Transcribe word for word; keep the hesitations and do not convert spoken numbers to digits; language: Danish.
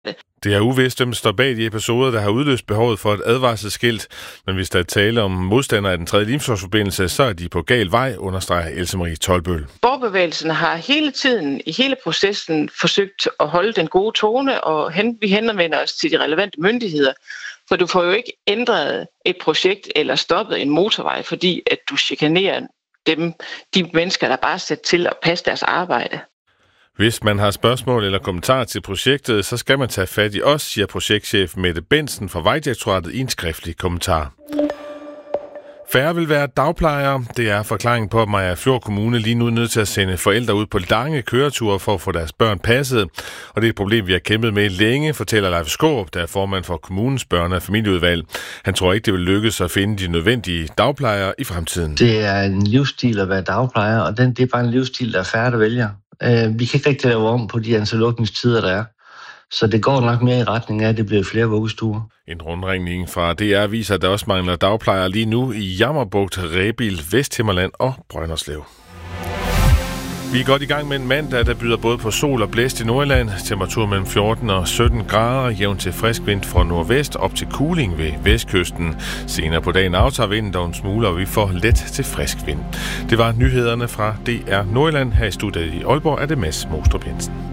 Det er uvist, hvem står bag de episoder, der har udløst behovet for et advarselsskilt. Men hvis der er tale om modstandere af den tredje Limfjordsforbindelse, så er de på gal vej, understreger Else Marie Tolbøl. Borgerbevægelsen har hele tiden, i hele processen, forsøgt at holde den gode tone, og hen, vi henvender os til de relevante myndigheder. For du får jo ikke ændret et projekt eller stoppet en motorvej, fordi at du chikanerer dem, de mennesker, der bare er sat til at passe deres arbejde. Hvis man har spørgsmål eller kommentarer til projektet, så skal man tage fat i os, siger projektchef Mette Bensen fra Vejdirektoratet i en skriftlig kommentar. Færre vil være dagplejere. Det er forklaringen på, at Mariagerfjord Kommune lige nu er nødt til at sende forældre ud på lange køreture for at få deres børn passet. Og det er et problem, vi har kæmpet med længe, fortæller Leif Skaarup, der er formand for kommunens børne- og familieudvalg. Han tror ikke, det vil lykkes at finde de nødvendige dagplejere i fremtiden. Det er en livsstil at være dagplejer, og den, det er bare en livsstil, der er færre, der vælger. Vi kan ikke rigtig lave om på de antal lukningstider, der er. Så det går nok mere i retning af, at det bliver flere vuggestuer. En rundringning fra D R viser, at der også mangler dagplejere lige nu i Jammerbugt, Rebild, Vesthimmerland og Brønderslev. Vi er godt i gang med en mandag, der byder både på sol og blæst i Nordjylland. Temperatur mellem fjorten og sytten grader, jævn til frisk vind fra nordvest op til kuling ved vestkysten. Senere på dagen aftager vinden dog en smule, og vi får let til frisk vind. Det var nyhederne fra D R Nordjylland. Her i studiet i Aalborg er det Mads Mostrup Jensen.